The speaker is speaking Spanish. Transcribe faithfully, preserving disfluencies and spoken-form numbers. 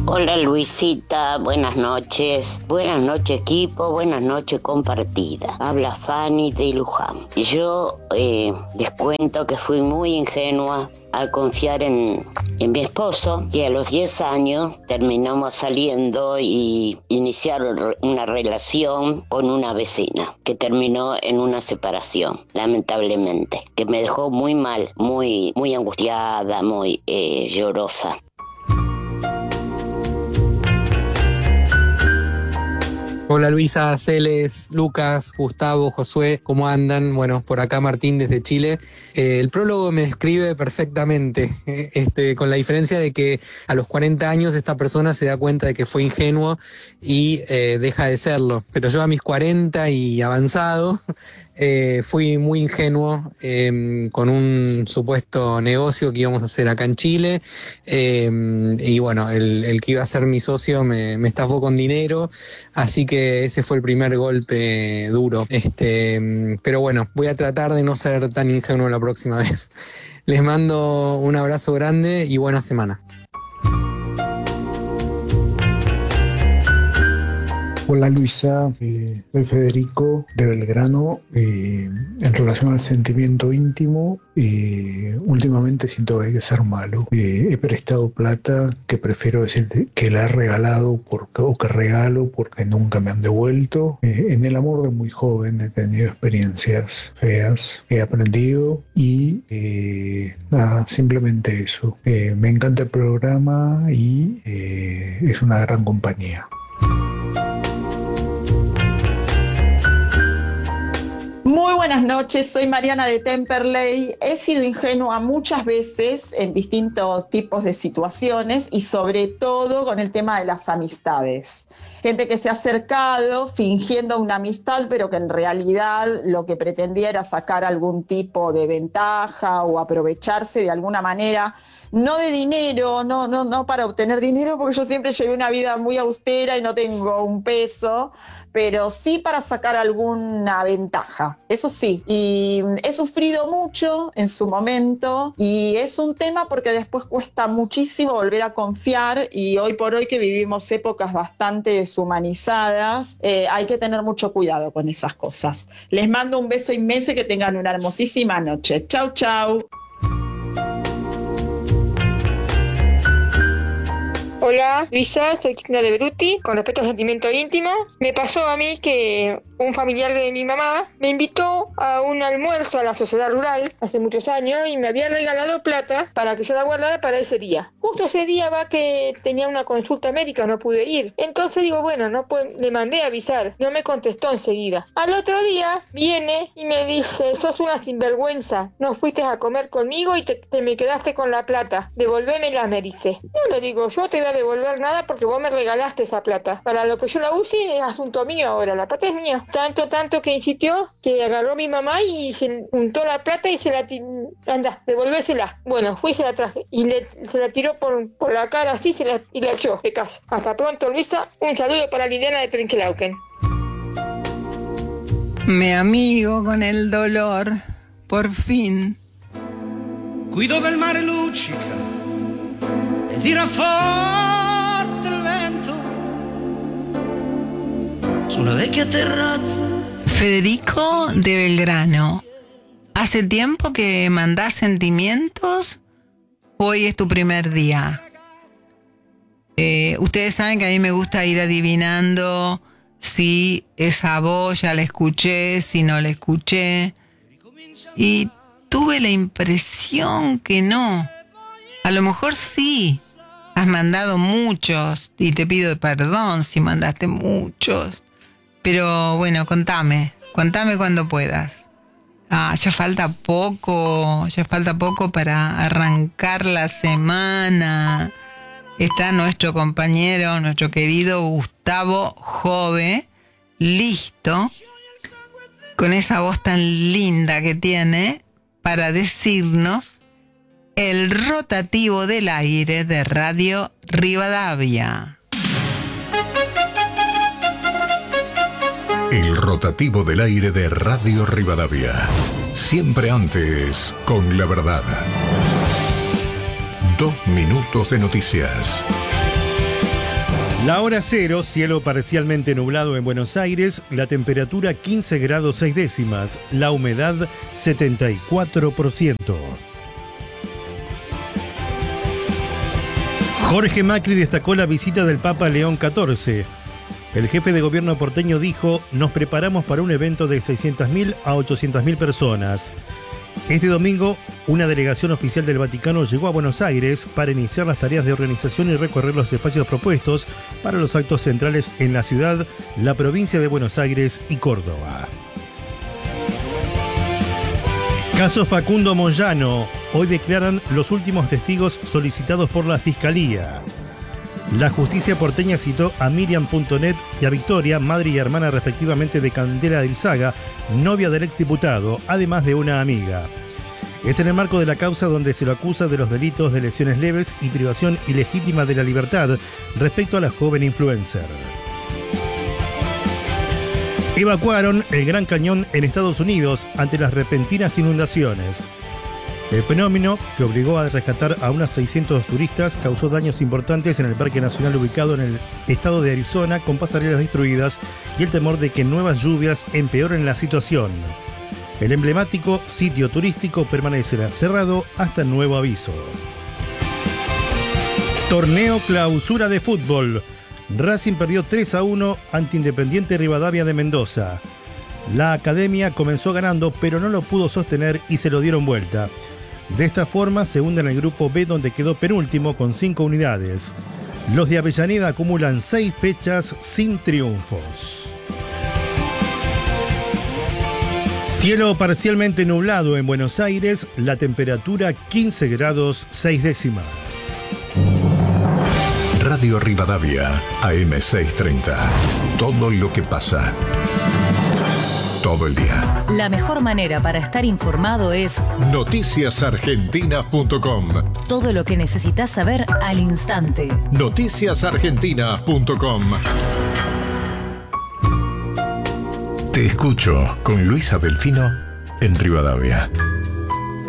Hola Luisita, buenas noches. Buenas noches equipo, buenas noches compartida. Habla Fanny de Luján. Yo eh, les cuento que fui muy ingenua al confiar en, en mi esposo, que a los diez años terminamos saliendo y iniciaron una relación con una vecina, que terminó en una separación, lamentablemente, que me dejó muy mal, muy, muy angustiada, muy eh, llorosa. Hola Luisa, Celes, Lucas, Gustavo, Josué, ¿cómo andan? Bueno, por acá Martín desde Chile. Eh, el prólogo me describe perfectamente, eh, este, con la diferencia de que a los cuarenta años esta persona se da cuenta de que fue ingenuo y eh, deja de serlo. Pero yo a mis cuarenta y avanzado eh, fui muy ingenuo eh, con un supuesto negocio que íbamos a hacer acá en Chile eh, y bueno, el, el que iba a ser mi socio me, me estafó con dinero, así que ese fue el primer golpe duro. Este, pero bueno, voy a tratar de no ser tan ingenuo la próxima vez. Les mando un abrazo grande y buena semana. Hola Luisa, eh, soy Federico de Belgrano. Eh, en relación al sentimiento íntimo, eh, últimamente siento que hay que ser malo. Eh, he prestado plata que prefiero decir que la he regalado porque, o que regalo porque nunca me han devuelto. Eh, en el amor de muy joven he tenido experiencias feas, he aprendido y eh, nada, simplemente eso. Eh, me encanta el programa y eh, es una gran compañía. Muy buenas noches, soy Mariana de Temperley. He sido ingenua muchas veces en distintos tipos de situaciones y sobre todo con el tema de las amistades. Gente que se ha acercado fingiendo una amistad, pero que en realidad lo que pretendía era sacar algún tipo de ventaja o aprovecharse de alguna manera. No de dinero, no, no, no para obtener dinero, porque yo siempre llevé una vida muy austera y no tengo un peso, pero sí para sacar alguna ventaja, eso sí. Y he sufrido mucho en su momento y es un tema porque después cuesta muchísimo volver a confiar y hoy por hoy que vivimos épocas bastante deshumanizadas, eh, hay que tener mucho cuidado con esas cosas. Les mando un beso inmenso y que tengan una hermosísima noche. Chau, chau. Hola, Luisa, soy Cristina de Beruti. Con respecto al sentimiento íntimo, me pasó a mí que un familiar de mi mamá me invitó a un almuerzo a la sociedad rural hace muchos años y me había regalado plata para que yo la guardara para ese día. Justo ese día va que tenía una consulta médica, no pude ir. Entonces digo, bueno, no puedo, le mandé a avisar. No me contestó enseguida. Al otro día viene y me dice, sos una sinvergüenza. No fuiste a comer conmigo y te, te me quedaste con la plata. Devolvémela, me dice. No le digo, yo te voy a devolver nada porque vos me regalaste esa plata. Para lo que yo la use es asunto mío ahora, la plata es mía. Tanto, tanto que insistió que agarró mi mamá y se juntó la plata y se la tiró. Anda, devolvésela. Bueno, fui y se la traje y le, se la tiró por, por la cara así se la, y la echó de casa. Hasta pronto, Luisa. Un saludo para Liliana de Trenquelauquen. Me amigo con el dolor, por fin. Qui dove il mare luccica e tira forte il vento su una vecchia terrazza. Federico de Belgrano, ¿hace tiempo que mandás sentimientos? Hoy es tu primer día. Eh, ustedes saben que a mí me gusta ir adivinando si esa voz ya la escuché, si no la escuché. Y tuve la impresión que no. A lo mejor sí. Has mandado muchos y te pido perdón si mandaste muchos. Pero bueno, contame. Contame cuando puedas. Ah, ya falta poco. Ya falta poco para arrancar la semana. Está nuestro compañero, nuestro querido Gustavo Jove, listo, con esa voz tan linda que tiene, para decirnos el rotativo del aire de Radio Rivadavia. El rotativo del aire de Radio Rivadavia. Siempre antes, con la verdad. Dos minutos de noticias. La hora cero, cielo parcialmente nublado en Buenos Aires, la temperatura quince grados seis décimas, la humedad setenta y cuatro por ciento. Jorge Macri destacó la visita del Papa León catorce. El jefe de gobierno porteño dijo: nos preparamos para un evento de seiscientas mil a ochocientas mil personas. Este domingo, una delegación oficial del Vaticano llegó a Buenos Aires para iniciar las tareas de organización y recorrer los espacios propuestos para los actos centrales en la ciudad, la provincia de Buenos Aires y Córdoba. Caso Facundo Moyano. Hoy declaran los últimos testigos solicitados por la Fiscalía. La justicia porteña citó a Miriam punto net y a Victoria, madre y hermana respectivamente de Candela Ilzaga, novia del exdiputado, además de una amiga. Es en el marco de la causa donde se lo acusa de los delitos de lesiones leves y privación ilegítima de la libertad respecto a la joven influencer. Evacuaron el Gran Cañón en Estados Unidos ante las repentinas inundaciones. El fenómeno, que obligó a rescatar a unos seiscientos turistas, causó daños importantes en el Parque Nacional ubicado en el estado de Arizona, con pasarelas destruidas y el temor de que nuevas lluvias empeoren la situación. El emblemático sitio turístico permanecerá cerrado hasta nuevo aviso. Torneo Clausura de Fútbol. Racing perdió tres a uno ante Independiente Rivadavia de Mendoza. La academia comenzó ganando, pero no lo pudo sostener y se lo dieron vuelta. De esta forma se hunde en el grupo B, donde quedó penúltimo con cinco unidades. Los de Avellaneda acumulan seis fechas sin triunfos. Cielo parcialmente nublado en Buenos Aires, la temperatura quince grados seis décimas. Radio Rivadavia, A M seiscientos treinta. Todo lo que pasa. Todo el día. La mejor manera para estar informado es noticias argentinas punto com. Todo lo que necesitas saber al instante. noticias argentinas punto com. Te escucho con Luisa Delfino en Rivadavia.